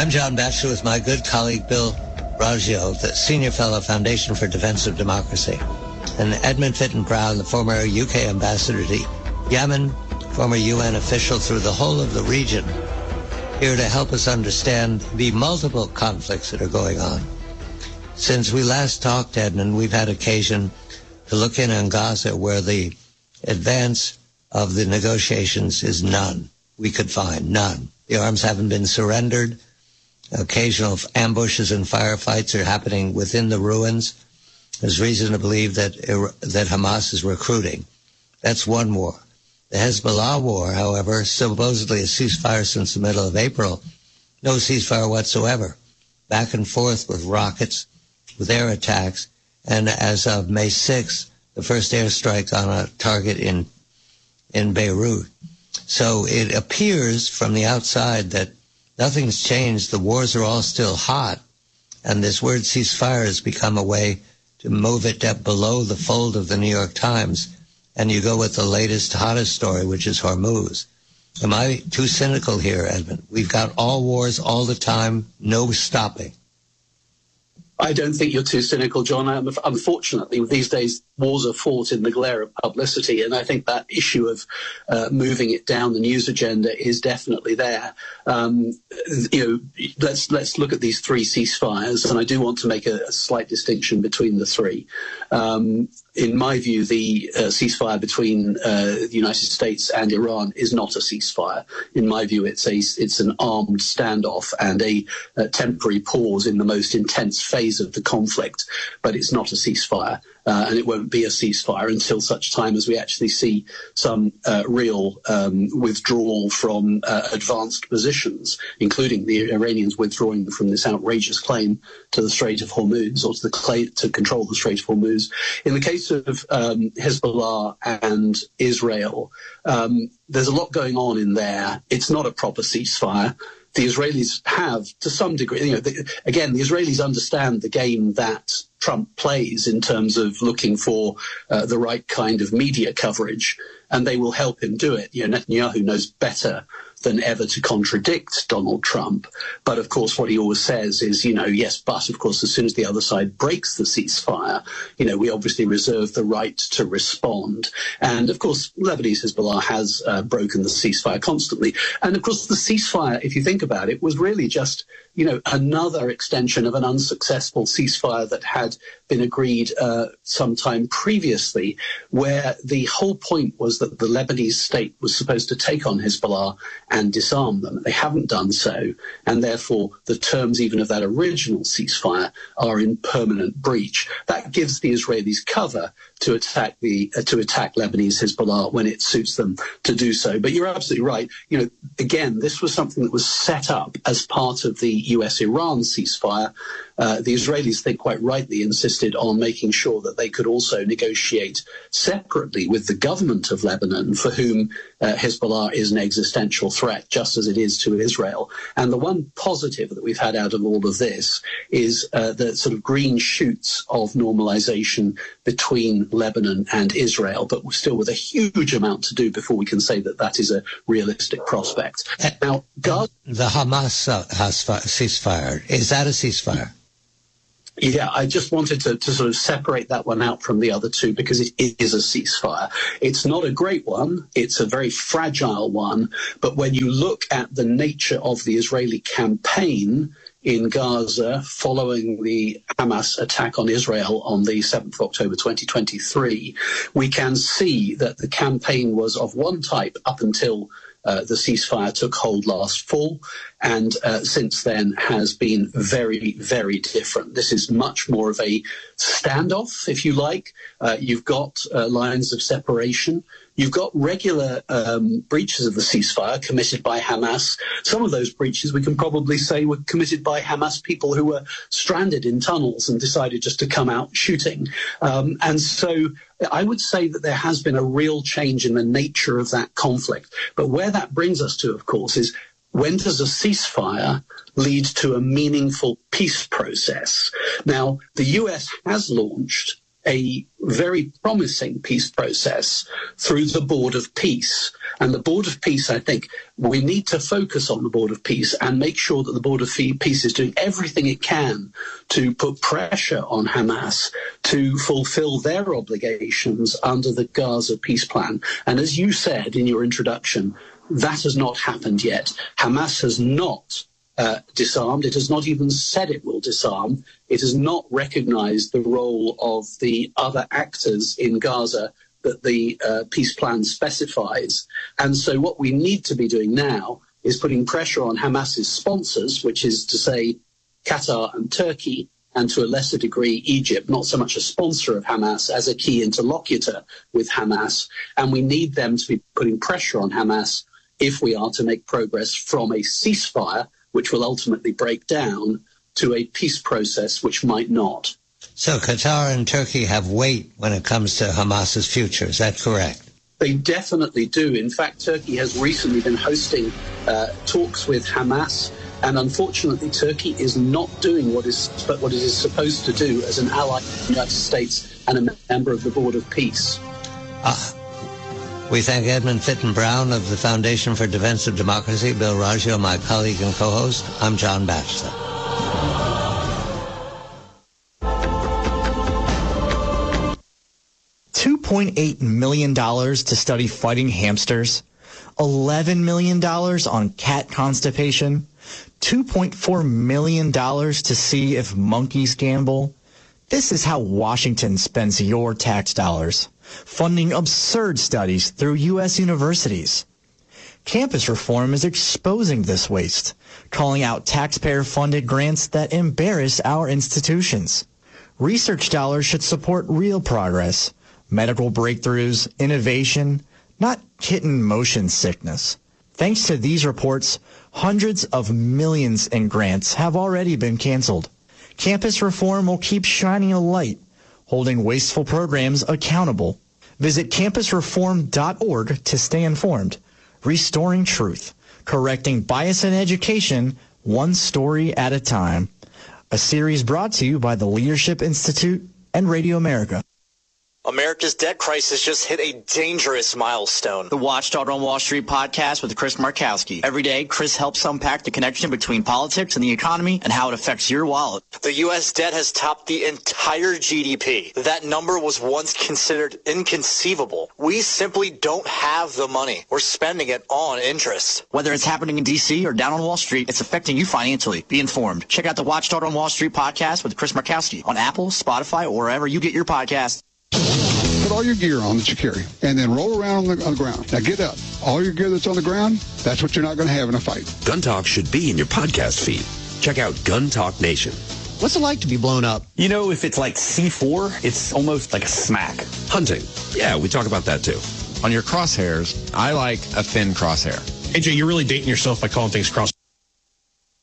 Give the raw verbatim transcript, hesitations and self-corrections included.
I'm John Batchelor with my good colleague Bill Raggio, the Senior Fellow, Foundation for Defense of Democracy, and Edmund Fitton-Brown, the former U K ambassador to Yemen, former U N official through the whole of the region, here to help us understand the multiple conflicts that are going on. Since we last talked, Edmund, we've had occasion to look in on Gaza, where the advance of the negotiations is none. We could find none. The arms haven't been surrendered. Occasional ambushes and firefights are happening within the ruins. There's reason to believe that that Hamas is recruiting. That's one war. The Hezbollah war, however, supposedly a ceasefire since the middle of April. No ceasefire whatsoever. Back and forth with rockets, with air attacks, and as of May sixth, the first airstrike on a target in in Beirut. So it appears from the outside that nothing's changed. The wars are all still hot, and this word ceasefire has become a way to move it up below the fold of the New York Times, and you go with the latest, hottest story, which is Hormuz. Am I too cynical here, Edmund? We've got all wars all the time, no stopping. I don't think you're too cynical, John. Unfortunately, these days, wars are fought in the glare of publicity, and I think that issue of uh, moving it down the news agenda is definitely there. Um, you know, let's let's look at these three ceasefires, and I do want to make a, a slight distinction between the three. Um, in my view, the uh, ceasefire between uh, the United States and Iran is not a ceasefire. In my view, it's a it's an armed standoff and a, a temporary pause in the most intense phase of the conflict, but it's not a ceasefire. Uh, and it won't be a ceasefire until such time as we actually see some uh, real um, withdrawal from uh, advanced positions, including the Iranians withdrawing from this outrageous claim to the Strait of Hormuz, or to, the claim to control the Strait of Hormuz. In the case of um, Hezbollah and Israel, um, there's a lot going on in there. It's not a proper ceasefire. The Israelis have, to some degree, you know, the, again, the Israelis understand the game that Trump plays in terms of looking for uh, the right kind of media coverage, and they will help him do it. You know, Netanyahu knows better than ever to contradict Donald Trump. But of course, what he always says is, you know, yes, but of course, as soon as the other side breaks the ceasefire, you know, we obviously reserve the right to respond. And of course, Lebanese Hezbollah has uh, broken the ceasefire constantly. And of course, the ceasefire, if you think about it, was really just, you know, another extension of an unsuccessful ceasefire that had been agreed uh, sometime previously, where the whole point was that the Lebanese state was supposed to take on Hezbollah and disarm them. They haven't done so, and therefore the terms even of that original ceasefire are in permanent breach. That gives the Israelis cover to attack the uh, to attack Lebanese Hezbollah when it suits them to do so. But you're absolutely right. You know, again, this was something that was set up as part of the U S Iran ceasefire. Uh, the Israelis, they quite rightly insisted on making sure that they could also negotiate separately with the government of Lebanon, for whom uh, Hezbollah is an existential threat, just as it is to Israel. And the one positive that we've had out of all of this is uh, the sort of green shoots of normalization between Lebanon and Israel, but still with a huge amount to do before we can say that that is a realistic prospect. Now, God, the Hamas uh, ceasefire, is that a ceasefire? Yeah, I just wanted to, to sort of separate that one out from the other two, because it, it is a ceasefire. It's not a great one. It's a very fragile one. But when you look at the nature of the Israeli campaign in Gaza following the Hamas attack on Israel on the seventh of October twenty twenty-three, we can see that the campaign was of one type up until Uh, the ceasefire took hold last fall, and uh, since then has been very, very different. This is much more of a standoff, if you like. Uh, you've got uh, lines of separation. You've got regular um, breaches of the ceasefire committed by Hamas. Some of those breaches we can probably say were committed by Hamas people who were stranded in tunnels and decided just to come out shooting. Um, and so I would say that there has been a real change in the nature of that conflict. But where that brings us to, of course, is when does a ceasefire lead to a meaningful peace process? Now, the U S has launched a very promising peace process through the Board of Peace. And the Board of Peace, I think, we need to focus on the Board of Peace and make sure that the Board of Peace is doing everything it can to put pressure on Hamas to fulfill their obligations under the Gaza peace plan. And as you said in your introduction, that has not happened yet. Hamas has not uh, disarmed. It has not even said it will disarm. It has not recognized the role of the other actors in Gaza that the uh, peace plan specifies. And so what we need to be doing now is putting pressure on Hamas's sponsors, which is to say Qatar and Turkey, and to a lesser degree Egypt, not so much a sponsor of Hamas as a key interlocutor with Hamas. And we need them to be putting pressure on Hamas if we are to make progress from a ceasefire, which will ultimately break down, to a peace process which might not. So Qatar and Turkey have weight when it comes to Hamas's future. Is that correct? They definitely do. In fact, Turkey has recently been hosting uh, talks with Hamas, and unfortunately, Turkey is not doing what is what it is supposed to do as an ally of the United States and a member of the Board of Peace. Ah. We thank Edmund Fitton Brown of the Foundation for Defense of Democracy, Bill Raggio, my colleague and co-host. I'm John Batchelor. two point eight million dollars to study fighting hamsters, eleven million dollars on cat constipation, two point four million dollars to see if monkeys gamble. This is how Washington spends your tax dollars, funding absurd studies through U S universities. Campus reform is exposing this waste, calling out taxpayer-funded grants that embarrass our institutions. Research dollars should support real progress, medical breakthroughs, innovation, not kitten motion sickness. Thanks to these reports, hundreds of millions in grants have already been canceled. Campus reform will keep shining a light, holding wasteful programs accountable. Visit campus reform dot org to stay informed. Restoring truth, correcting bias in education, one story at a time. A series brought to you by the Leadership Institute and Radio America. America's debt crisis just hit a dangerous milestone. The Watchdog on Wall Street podcast with Chris Markowski. Every day, Chris helps unpack the connection between politics and the economy and how it affects your wallet. The U S debt has topped the entire G D P. That number was once considered inconceivable. We simply don't have the money. We're spending it on interest. Whether it's happening in D C or down on Wall Street, it's affecting you financially. Be informed. Check out the Watchdog on Wall Street podcast with Chris Markowski on Apple, Spotify, or wherever you get your podcasts. Put all your gear on that you carry, and then roll around on the, on the ground. Now get up. All your gear that's on the ground, that's what you're not going to have in a fight. Gun Talk should be in your podcast feed. Check out Gun Talk Nation. What's it like to be blown up? You know, if it's like C four, it's almost like a smack. Hunting. Yeah, we talk about that too. On your crosshairs, I like a thin crosshair. A J, you're really dating yourself by calling things cross.